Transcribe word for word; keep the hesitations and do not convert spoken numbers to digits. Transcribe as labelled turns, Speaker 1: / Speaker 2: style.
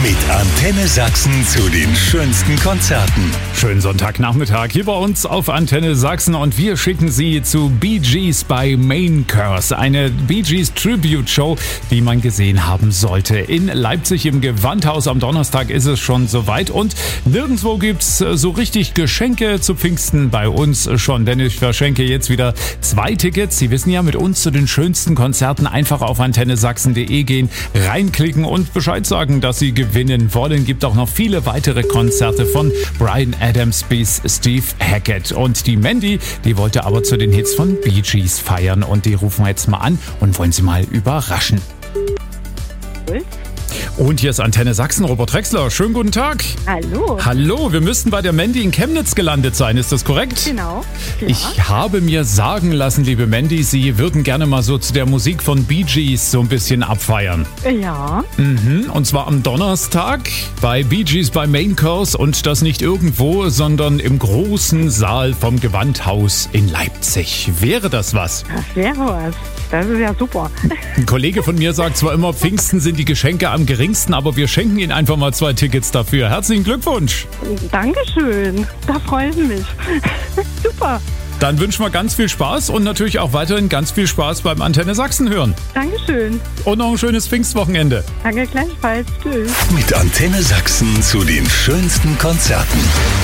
Speaker 1: Mit Antenne Sachsen zu den schönsten Konzerten.
Speaker 2: Schönen Sonntagnachmittag hier bei uns auf Antenne Sachsen und wir schicken Sie zu Bee Gees bei Main Curse. Eine Bee Gees Tribute Show, die man gesehen haben sollte. In Leipzig im Gewandhaus am Donnerstag ist es schon soweit und nirgendwo gibt's so richtig Geschenke zu Pfingsten, bei uns schon, denn ich verschenke jetzt wieder zwei Tickets. Sie wissen ja, mit uns zu den schönsten Konzerten einfach auf antenne sachsen punkt de gehen, reinklicken und Bescheid sagen, dass Sie gewinnen wollen. Gibt auch noch viele weitere Konzerte von Bryan Adams bis Steve Hackett. Und die Mandy, die wollte aber zu den Hits von Bee Gees feiern und die rufen wir jetzt mal an und wollen sie mal überraschen. Und hier ist Antenne Sachsen, Robert Drexler. Schönen guten Tag.
Speaker 3: Hallo.
Speaker 2: Hallo, wir müssten bei der Mandy in Chemnitz gelandet sein, ist das korrekt?
Speaker 3: Genau. Ja.
Speaker 2: Ich habe mir sagen lassen, liebe Mandy, Sie würden gerne mal so zu der Musik von Bee Gees so ein bisschen abfeiern.
Speaker 3: Ja.
Speaker 2: Mhm, und zwar am Donnerstag bei Bee Gees bei Main Curse und das nicht irgendwo, sondern im großen Saal vom Gewandhaus in Leipzig. Wäre das was?
Speaker 3: Das wäre was. Das ist ja super.
Speaker 2: Ein Kollege von mir sagt zwar immer, Pfingsten sind die Geschenke am geringsten, aber wir schenken Ihnen einfach mal zwei Tickets dafür. Herzlichen Glückwunsch.
Speaker 3: Dankeschön. Da freue ich mich. Super.
Speaker 2: Dann wünschen wir ganz viel Spaß und natürlich auch weiterhin ganz viel Spaß beim Antenne Sachsen hören.
Speaker 3: Dankeschön.
Speaker 2: Und noch ein schönes Pfingstwochenende.
Speaker 3: Danke gleichfalls. Tschüss.
Speaker 1: Mit Antenne Sachsen zu den schönsten Konzerten.